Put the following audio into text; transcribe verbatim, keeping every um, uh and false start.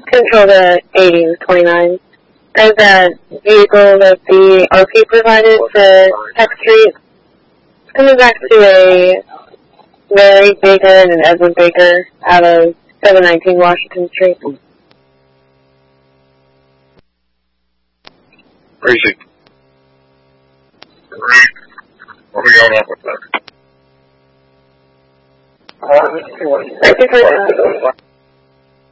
Control to eighty twenty-nine. There's a vehicle that the R P provided for Tech Street. It's coming back to a Mary Baker and an Edwin Baker out of seven nineteen Washington Street. Crazy. What are we going on with that? I think we're, uh,